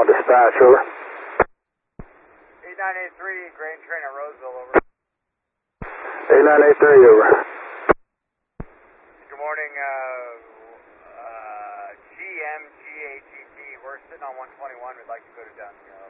on dispatch, over. 8983, grain train at Roseville, over. 8983, over. Good morning, GMGATT. We're sitting on 121. We'd like to go to Dunn.